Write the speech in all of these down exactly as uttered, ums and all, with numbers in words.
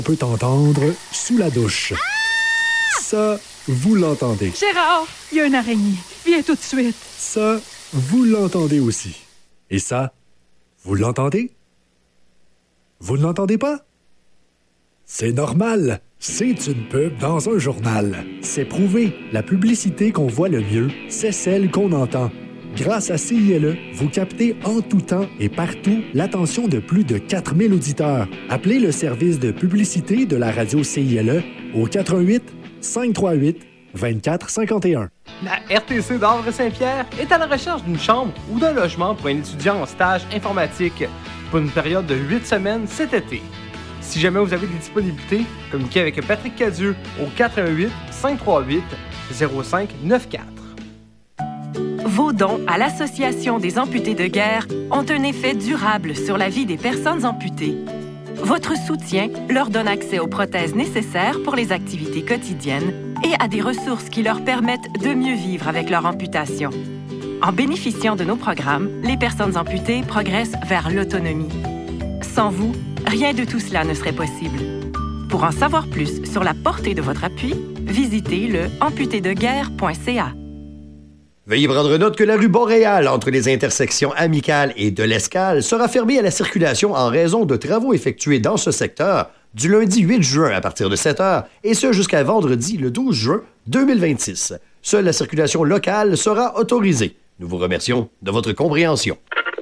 On peut entendre sous la douche. Ça, vous l'entendez. Gérard, il y a une araignée. Viens tout de suite. Ça, vous l'entendez aussi. Et ça, vous l'entendez? Vous ne l'entendez pas? C'est normal. C'est une pub dans un journal. C'est prouvé. La publicité qu'on voit le mieux, c'est celle qu'on entend. Grâce à C I L E, vous captez en tout temps et partout l'attention de plus de quatre mille auditeurs. Appelez le service de publicité de la radio C I L E au quatre un huit, cinq trois huit, deux quatre cinq un. La R T C d'André-Saint-Pierre est à la recherche d'une chambre ou d'un logement pour un étudiant en stage informatique pour une période de huit semaines cet été. Si jamais vous avez des disponibilités, communiquez avec Patrick Cadieux au quatre un huit, cinq trois huit, zéro cinq neuf quatre. Vos dons à l'Association des amputés de guerre ont un effet durable sur la vie des personnes amputées. Votre soutien leur donne accès aux prothèses nécessaires pour les activités quotidiennes et à des ressources qui leur permettent de mieux vivre avec leur amputation. En bénéficiant de nos programmes, les personnes amputées progressent vers l'autonomie. Sans vous, rien de tout cela ne serait possible. Pour en savoir plus sur la portée de votre appui, visitez le amputé de guerre point c a. Veuillez prendre note que la rue Boréal, entre les intersections Amicales et de l'Escale, sera fermée à la circulation en raison de travaux effectués dans ce secteur du lundi huit juin à partir de sept heures et ce jusqu'à vendredi le douze juin deux mille vingt-six. Seule la circulation locale sera autorisée. Nous vous remercions de votre compréhension.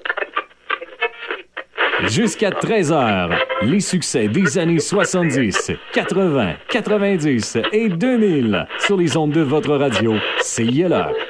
Jusqu'à treize heures, les succès des années soixante-dix, quatre-vingts, quatre-vingt-dix et deux mille sur les ondes de votre radio C I L E.